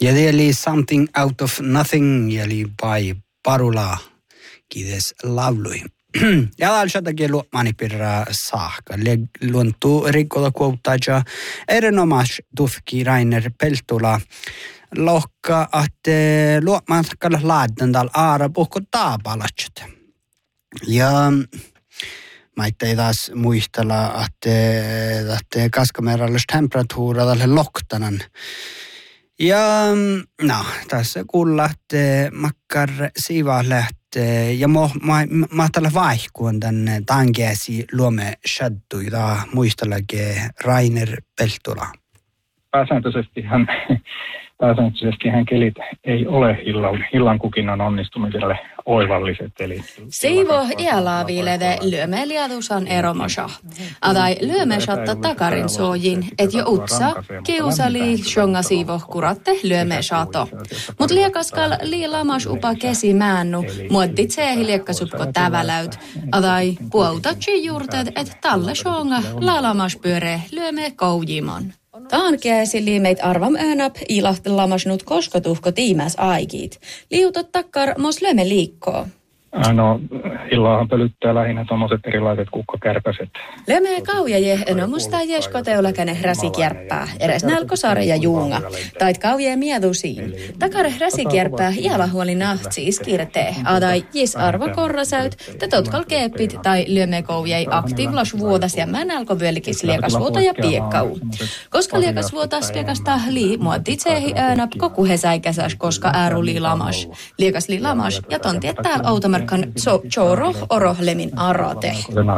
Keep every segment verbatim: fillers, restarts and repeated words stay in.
Ja det oli Something Out of Nothing, eli by Parula, kiitos laului. Ja alshatakin luomani pirra saakka. Luontu rikkoa kuottaja erinomas tufki Rainer Peltola. Lohka, että luomaan kalla laadan täällä aara puhko taapalatset. Ja mä ei taas muistella, että, että kaskamerallis temperatuura tälle loktanan. Ja no, tässä kuulla, että makkar siiva lähtee ja mä, mä, mä tällä vaihkuun tänne tankeasi luome shadduita muistellakin Rainer Peltola. Pääsääntöisesti hän, pääsääntöisesti hän kelit ei ole illan, illan kukinnan onnistumiselle oivalliset. Eli Siivo iälaaviilede lyömeliadusan eromosa. Adai lyömesatta takarin soojin, et jo utsa kiusali shonga siivo kuratte lyömesato. Mut liekaskal liilamas upa kesi mäännu, muotti tseehi liekkasupko täväläyt. Adai puautatsi juurteet, et talle shonga laalamas pyöre lyöme koujimon. Taan käsi liimeit arvam öönap ilahtelamasnut koskotuhko tiimäs aikit. Liutot takkar mos löme liikkoo. No, illahan pölyttää lähinnä tommoset erilaiset kukkakärpäset. Löme kaujaje no musta jeskoteulakäne räsikärppää, eres nälkosare ja juunga. Tait kaujaje miedusiin. Takare räsikärppää iälahuoli nahtsi iskirtee. Adai jis arvo korrasäyt, te totkal keepit tai löme koujai aktiivlas vuotas ja mä nälkovyölikis liekasvuota ja piekkau. Koska liekasvuotas piekasta lii muotti tsehi öönap koku hesäikäsäs, koska ääru liilamas. Liekas liilamas ja tontiet täällä outamar kan choro orohlemin arate.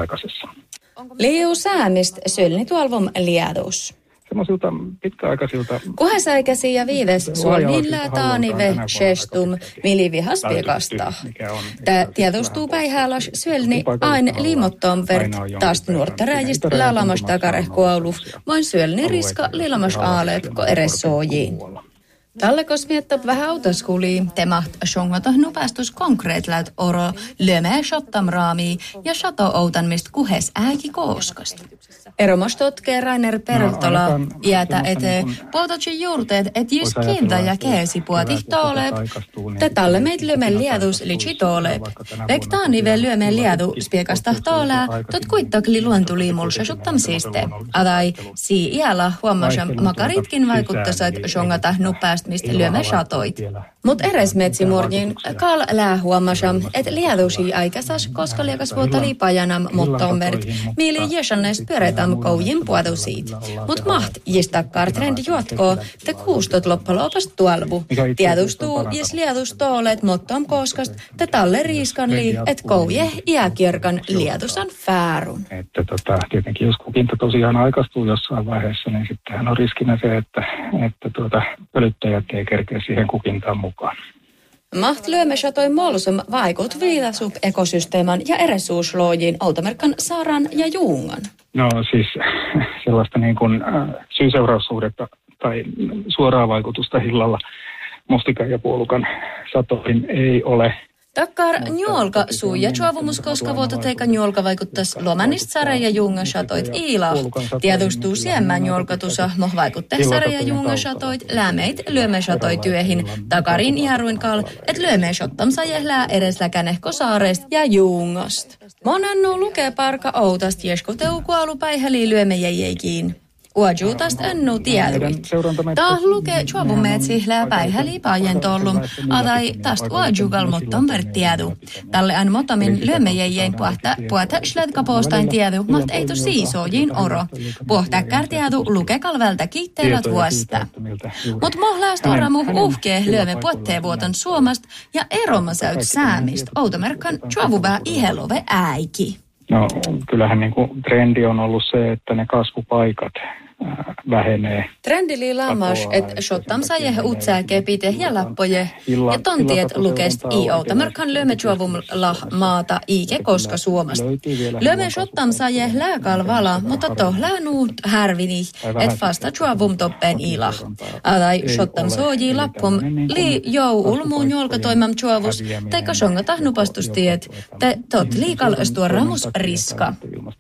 Liu säämist sylni tuolvom liadus. Semmoisilta pitkäaikaisilta. Kuhesäikäsi ja viides suolnilla taanive shestum milivihaspiekasta. Tää tiedostuu päihäälas syölni ain liimottoon vert taas nuortaräjistä laalamas takare koulu. Voin syölni riska lilamas aaleet ko eres soojiin. Tällä kos miettab vähän autoskuli, temaht shongata nupastus konkreetläät oro löme shottam raami ja shato outanmist kuhes ääki kooskast. Eromos totkee Rainer Peltola jäätä ete puototsi juurteet, et jys kiinta ja keesi puoti toolep. Te talle meit lyöme liedus litsi toolep. Vektaani ve lyöme liedu spiekasta toolää, tot kuittakli luontuliimulsa shottam siiste. Adai sii iällä huomasam makaritkin vaikuttasait shongata nupast mistä lyöme shatoit. Mut eres metsimurjin kal lää huomasam, et liedusi aikasas, koska liekas vuota liipajanam mottombert, miili jesannes pyöretam koujin puotusiit. Mut maht jistakkar trendi juotkoo, te kuustot loppalopas tuolvu. Tiedustuu jes liedus toolet mottom koskast, te talle riiskan lii, et kouje iäkirkan liedusan fäärun. Että tota, tietenkin jos kukinta tosiaan aikastuu jossain vaiheessa, niin sittenhän on riskinä se, että, että tuota, pölyttäjät ei kerkeä siihen kukintaan mukaan. Maht lyöme shatoi molsum vaikut viidasup ekosysteeman ja eresuusloojin Outamerkan Saran ja Juungan. No siis sellaista niin kuin äh, syy-seuraussuhdetta tai suoraa vaikutusta hillalla mustikan ja puolukan satoihin ei ole. Takkar njolka suuja chuovumus, koska vuotta teika njolka vaikuttas lomanist sare ja junga shatoit iila. Tiedustuu siemmän njolkatusa, moh vaikuttaa sare ja junga shatoit lämeit lyöme shatoit työhin. Takarin iharuin kal, et lyöme shottam sajehlää edes läkänehko saareist ja jungast. Monannu lukee parka outast jeskoteu kualu päihäli lyöme jäjeikiin. Uajuutast ennu tieduit. Taas lukee chuovumeetsi lää päihäli paajen tollum, adai tästä uajugal motton vert tiedu. Tälle an motomin lyömejejien puhta puhta sledkapostain tiedu, maht ei tu siisojiin oro. Puhtäkkär tiedu lukekal vältä kiitteelät vuosta. Mut mohlaast oramu uhkee lyöme puotteen vuoton Suomast ja eromasäyt säämist Outamerkan chuovuvää ihelove äiki. No kyllähän niin kuin trendi on ollut se, että ne kasvupaikat ää, vähenee. Trendi li lamas, että shottam saje utsää kepite ja lappoje ja tontiet lukest i Outamerkan löme chuovumlah maata iike koska Suomasta. Löme shottam saje lääkal vala, mutta toh läänuut härvini, et fasta chuovum toppen ilah. Adai shottam soji lappum li jou ulmuun jolkatoimam chuovus, teika shongata nupastustiet, te tot liikal stuoramus riska.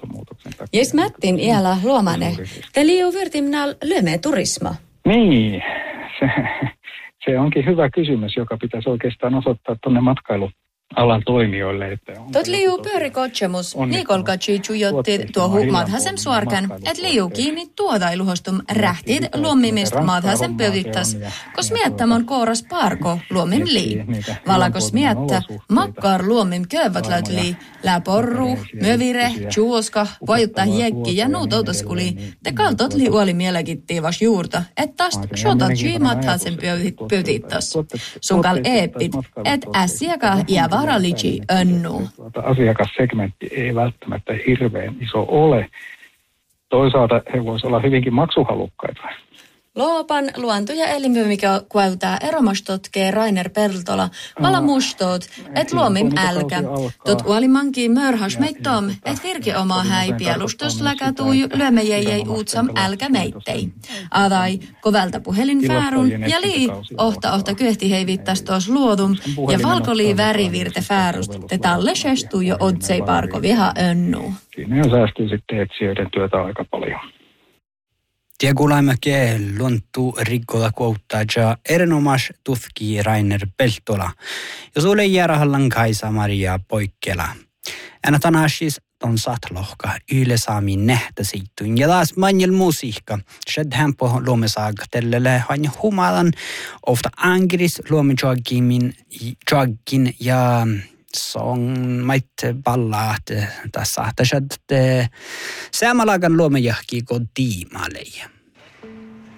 Jes mättin iällä luomane, te liiu virtimnal löme turisma. Niin, se, se onkin hyvä kysymys, joka pitäisi oikeastaan osoittaa tuonne matkailualan toimijoille. Tot liu pyörikotsemus, Nikolka Chichujotti tuohu madhasem suorkan, et liu kiinni tuodailuhostum rähtid luomimist madhasem pöytittas, kos miettämon kooras parko luomim lii. Valakos miettä, makkar luomim köövätlöt lii, lää porru, mövire, juoska, vajuttaa hiekki ja nuut outoskuli. Te kaltot lii uoli mielekittiivas juurta, et tast shotat jii madhasem pöytittas. Sunkal eepit, et ässiäkä jää varalliji önnu. Asiakassegmentti ei välttämättä hirveän iso ole. Toisaalta he voisivat olla hyvinkin maksuhalukkaita. Loopan luonto- ja elinpyy, mikä kueltää eromastotkee Rainer Peltola, vala mustot, et luomim älkä. Tot uolimankin mörhas meittom, et virki omaa häi pielustus läkätuu lyömejei uutsam älkä meittei. Adai, kovelta puhelin fäärun ja lii, ohta ohta kyhti heivittas tuos luodum ja valkolii värivirte fäärust, te talle sestuu jo otsei parko viha önnu. Siinä jo säästyy sitten etsijöiden työtä aika paljon. Tiegulaimäke luontu rikkoda kuottaja erinomas tutkii Rainer Peltola, ja sulle järhallan Kaisa Maria Poikkela. Änä tanaasis ton satlohka yle saamiin nähtäsiittyn, ja taas manjel musiikka, shedhän po luomesaagtellele han humalan, ofta angris luomejoagimin joagin ja song mait ballaat tässä, että shedde samalagan luomejahki ko tiimalei.